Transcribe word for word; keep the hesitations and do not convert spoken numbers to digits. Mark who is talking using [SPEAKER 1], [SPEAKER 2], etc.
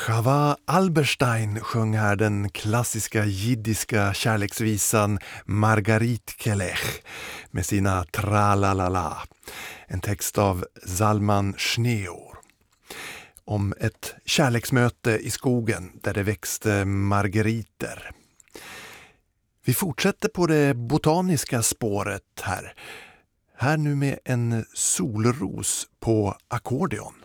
[SPEAKER 1] Chava Alberstein sjöng här den klassiska jiddiska kärleksvisan Margarit Kelech med sina Tralalala, en text av Zalman Schneor. Om ett kärleksmöte i skogen där det växte margeriter. Vi fortsätter på det botaniska spåret här. Här nu med en solros på ackordeon.